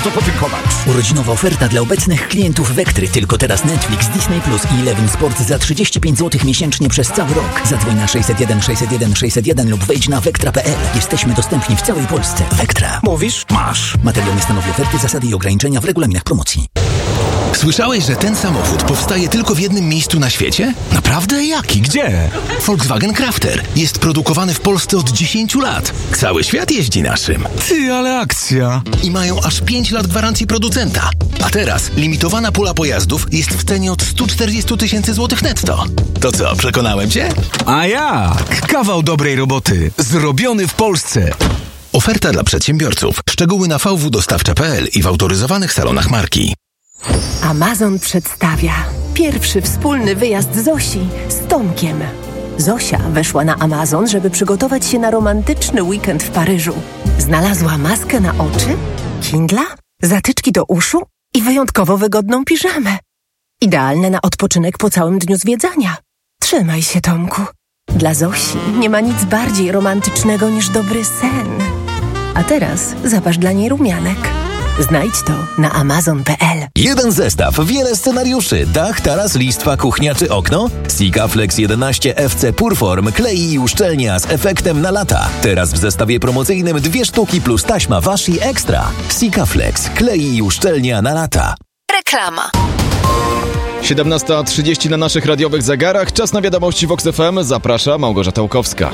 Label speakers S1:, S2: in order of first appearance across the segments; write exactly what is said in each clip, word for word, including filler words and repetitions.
S1: bardzo podziękować.
S2: Urodzinowa oferta dla obecnych klientów Vectry. Tylko teraz Netflix, Disney Plus i Eleven Sport za trzydzieści pięć złotych miesięcznie przez cały rok. Zadzwoń na sześćset jeden sześćset jeden sześćset jeden lub wejdź na vectra kropka p l. Jesteśmy dostępni w całej Polsce. Vectra.
S1: Mówisz? Masz.
S2: Materiał nie stanowi oferty, zasady i ograniczenia w regulaminach promocji.
S3: Słyszałeś, że ten samochód powstaje tylko w jednym miejscu na świecie? Naprawdę? Jaki? Gdzie? Volkswagen Crafter. Jest produkowany w Polsce od dziesięciu lat. Cały świat jeździ naszym.
S1: Ty, ale akcja.
S3: I mają aż pięć lat gwarancji producenta. A teraz limitowana pula pojazdów jest w cenie od sto czterdzieści tysięcy złotych netto. To co, przekonałem cię?
S1: A jak? Kawał dobrej roboty. Zrobiony w Polsce.
S3: Oferta dla przedsiębiorców. Szczegóły na v w dostawcza kropka p l i w autoryzowanych salonach marki.
S4: Amazon przedstawia pierwszy wspólny wyjazd Zosi z Tomkiem. Zosia weszła na Amazon, żeby przygotować się na romantyczny weekend w Paryżu. Znalazła maskę na oczy, Kindla, zatyczki do uszu i wyjątkowo wygodną piżamę. Idealne na odpoczynek po całym dniu zwiedzania. Trzymaj się, Tomku. Dla Zosi nie ma nic bardziej romantycznego niż dobry sen. A teraz zapasz dla niej rumianek. Znajdź to na amazon kropka p l.
S5: Jeden zestaw, wiele scenariuszy. Dach, taras, listwa, kuchnia czy okno? Sikaflex jedenaście F C Purform, klei i uszczelnia z efektem na lata. Teraz w zestawie promocyjnym dwie sztuki plus taśma Washi Extra. Sikaflex, klei i uszczelnia na lata.
S6: Reklama.
S7: siedemnasta trzydzieści na naszych radiowych zegarach. Czas na wiadomości Vox F M. Zaprasza Małgorzata Łukowska.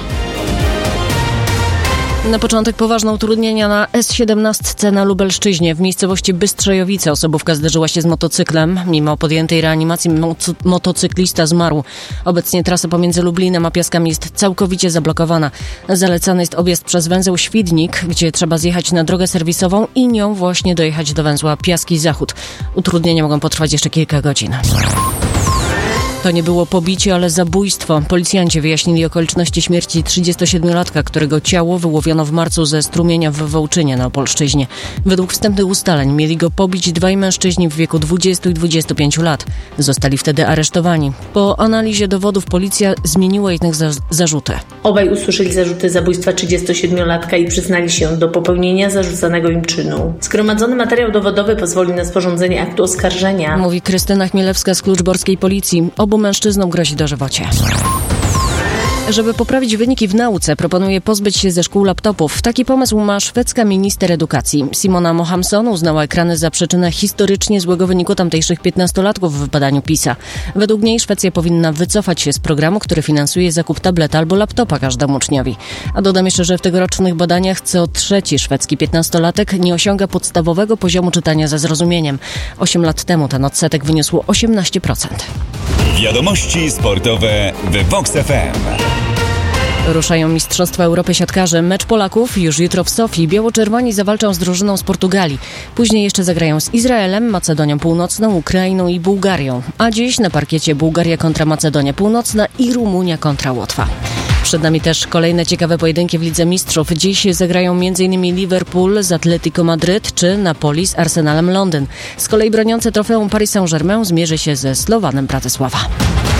S8: Na początek poważne utrudnienia na S siedemnaście na Lubelszczyźnie. W miejscowości Bystrzejowice osobówka zderzyła się z motocyklem. Mimo podjętej reanimacji moc- motocyklista zmarł. Obecnie trasa pomiędzy Lublinem a Piaskami jest całkowicie zablokowana. Zalecany jest objazd przez węzeł Świdnik, gdzie trzeba zjechać na drogę serwisową i nią właśnie dojechać do węzła Piaski Zachód. Utrudnienia mogą potrwać jeszcze kilka godzin. To nie było pobicie, ale zabójstwo. Policjanci wyjaśnili okoliczności śmierci trzydziestosiedmiolatka, którego ciało wyłowiono w marcu ze strumienia w Wołczynie na Opolszczyźnie. Według wstępnych ustaleń mieli go pobić dwaj mężczyźni w wieku dwudziestu i dwudziestu pięciu lat. Zostali wtedy aresztowani. Po analizie dowodów policja zmieniła jednak za- zarzuty.
S9: Obaj usłyszeli zarzuty zabójstwa trzydziestosiedmiolatka i przyznali się do popełnienia zarzucanego im czynu. Zgromadzony materiał dowodowy pozwoli na sporządzenie aktu oskarżenia.
S8: Mówi Krystyna Chmielewska z Kluczborskiej Policji. Obu mężczyznom grozi dożywocie. Żeby poprawić wyniki w nauce, proponuje pozbyć się ze szkół laptopów. Taki pomysł ma szwedzka minister edukacji. Simona Mohamson uznała ekrany za przyczynę historycznie złego wyniku tamtejszych piętnastolatków w badaniu PISA. Według niej Szwecja powinna wycofać się z programu, który finansuje zakup tableta albo laptopa każdemu uczniowi. A dodam jeszcze, że w tegorocznych badaniach co trzeci szwedzki piętnastolatek nie osiąga podstawowego poziomu czytania ze zrozumieniem. Osiem lat temu ten odsetek wyniósł osiemnaście procent.
S10: Wiadomości sportowe w Vox F M.
S8: Ruszają Mistrzostwa Europy siatkarzy. Mecz Polaków już jutro w Sofii. Biało-czerwoni zawalczą z drużyną z Portugalii. Później jeszcze zagrają z Izraelem, Macedonią Północną, Ukrainą i Bułgarią. A dziś na parkiecie Bułgaria kontra Macedonia Północna i Rumunia kontra Łotwa. Przed nami też kolejne ciekawe pojedynki w Lidze Mistrzów. Dziś zagrają m.in. Liverpool z Atletico Madryt czy Napoli z Arsenalem Londyn. Z kolei broniące trofeum Paris Saint-Germain zmierzy się ze Slowanem Bratysława.